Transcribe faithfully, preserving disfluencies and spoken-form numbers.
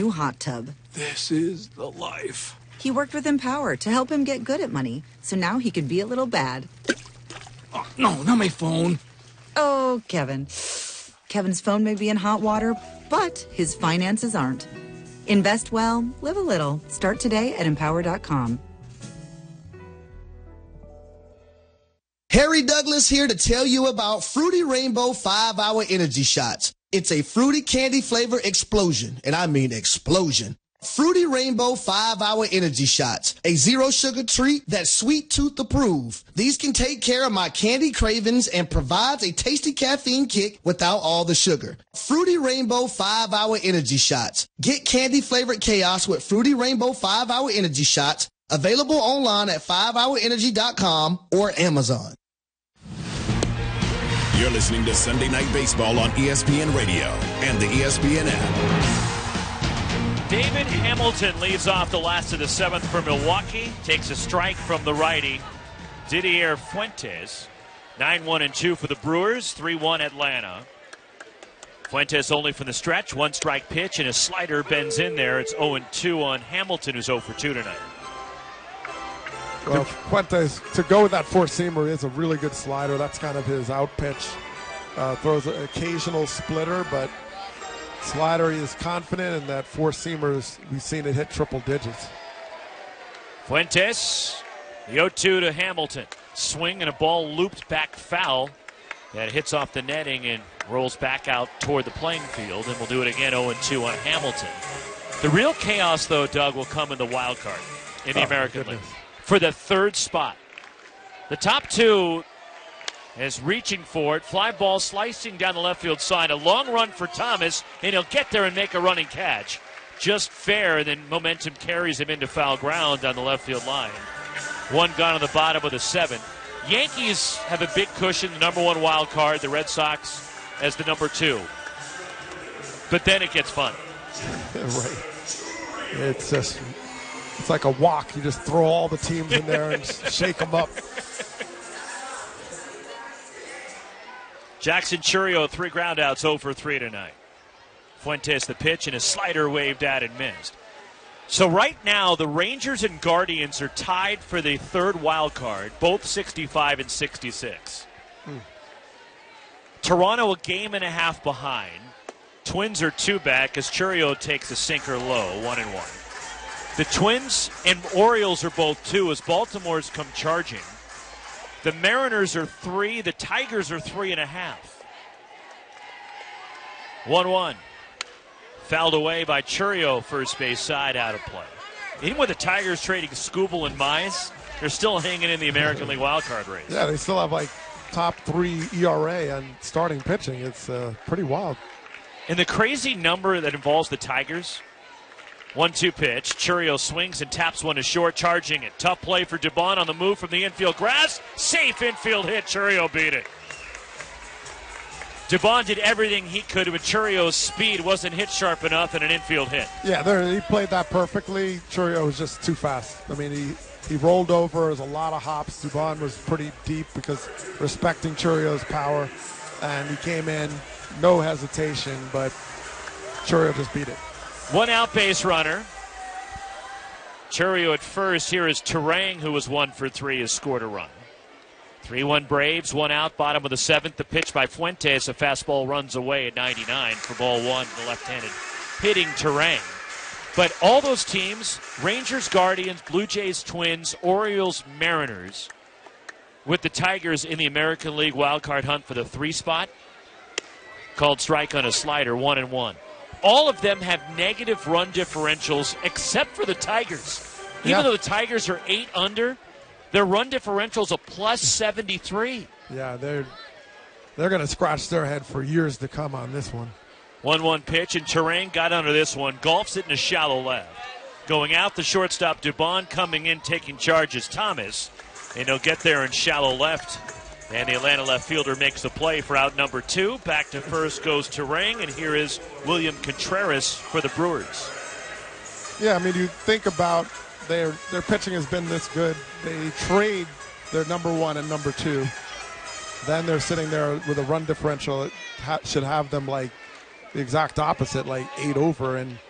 new hot tub. This is the life. He worked with Empower to help him get good at money, so now he could be a little bad. Oh, no, not my phone. Oh, Kevin. Kevin's phone may be in hot water, but his finances aren't. Invest well, live a little. Start today at empower dot com. Harry Douglas here to tell you about Fruity Rainbow five hour Energy Shots. It's a fruity candy flavor explosion, and I mean explosion. Fruity Rainbow five hour Energy Shots, a zero-sugar treat that's sweet tooth approved. These can take care of my candy cravings and provides a tasty caffeine kick without all the sugar. Fruity Rainbow five hour Energy Shots. Get candy-flavored chaos with Fruity Rainbow five hour Energy Shots, available online at five hour energy dot com or Amazon. You're listening to Sunday Night Baseball on E S P N Radio and the E S P N app. David Hamilton leads off the last of the seventh for Milwaukee. Takes a strike from the righty, Didier Fuentes. nine one and two for the Brewers, three one Atlanta. Fuentes only from the stretch, one strike pitch, and a slider bends in there. It's oh and two on Hamilton, who's oh for two tonight. Well, Fuentes, to go with that four-seamer is a really good slider. That's kind of his out pitch. Uh, throws an occasional splitter, but slider, he is confident, and that four-seamers, we've seen it hit triple digits. Fuentes, the oh two to Hamilton. Swing and a ball looped back foul. That hits off the netting and rolls back out toward the playing field, and we'll do it again oh and two on Hamilton. The real chaos, though, Doug, will come in the wild card in the Oh, American League for the third spot. The top two is reaching for it. Fly ball slicing down the left field side. A long run for Thomas, and he'll get there and make a running catch. Just fair, and then momentum carries him into foul ground on the left field line. One gone on the bottom of the seventh. Yankees have a big cushion, the number one wild card. The Red Sox as the number two. But then it gets fun. Right. It's just, it's like a walk. You just throw all the teams in there and shake them up. Jackson Chourio, three groundouts, oh for three tonight. Fuentes the pitch, and a slider waved at and missed. So right now, the Rangers and Guardians are tied for the third wild card, both sixty-five and sixty-six. Hmm. Toronto a game and a half behind. Twins are two back as Chourio takes a sinker low, one and one. The Twins and Orioles are both two as Baltimore's come charging. The Mariners are three. The Tigers are three and a half. one one. Fouled away by Chourio, first base side, out of play. Even with the Tigers trading Skubal and Mize, they're still hanging in the American League wildcard race. Yeah, they still have like top three E R A on starting pitching. It's uh, pretty wild. And the crazy number that involves the Tigers, one two pitch. Chourio swings and taps one to short, charging it. Tough play for Dubon on the move from the infield grass. Safe infield hit. Chourio beat it. Dubon did everything he could, but Chourio's speed wasn't hit sharp enough and an infield hit. Yeah, there, he played that perfectly. Chourio was just too fast. I mean, he, he rolled over. There was a lot of hops. Dubon was pretty deep because respecting Chourio's power. And he came in, no hesitation, but Chourio just beat it. One out base runner. Chourio at first. Here is Terang, who was one for three, has scored a run. three one Braves, one out, bottom of the seventh. The pitch by Fuentes. A fastball runs away at ninety-nine for ball one, the left-handed hitting Terang. But all those teams, Rangers, Guardians, Blue Jays, Twins, Orioles, Mariners, with the Tigers in the American League wildcard hunt for the three spot, called strike on a slider, one and one. All of them have negative run differentials except for the Tigers. Even yeah. though the Tigers are eight under, their run differential is a plus seventy-three. Yeah, they're they're going to scratch their head for years to come on this one. one one pitch, and Terang got under this one. Golfs it in a shallow left. Going out, the shortstop Dubon coming in, taking charge is Thomas. And he'll get there in shallow left. And the Atlanta left fielder makes the play for out number two. Back to first goes Terang, and here is William Contreras for the Brewers. Yeah, I mean, you think about their their pitching has been this good. They trade their number one and number two. Then they're sitting there with a run differential that ha- should have them like the exact opposite, like eight over. And